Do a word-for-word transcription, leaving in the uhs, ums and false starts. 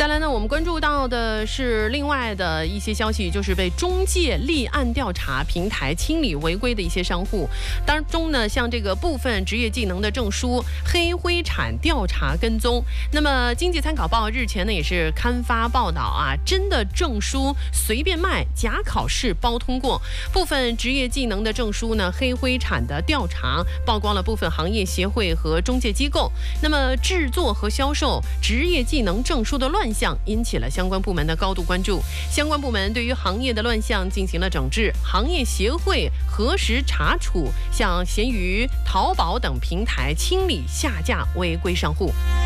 再来呢，我们关注到的是另外的一些消息，就是被中介立案调查平台清理违规的一些商户。当中呢，像这个部分职业技能的证书黑灰产调查跟踪。那么，经济参考报日前呢也是刊发报道啊，真的证书随便卖，假考试包通过。部分职业技能的证书呢黑灰产的调查，曝光了部分行业协会和中介机构。那么，制作和销售职业技能证书的乱象引起了相关部门的高度关注。相关部门对于行业的乱象进行了整治，行业协会核实查处，向闲鱼、淘宝等平台清理下架违规商户。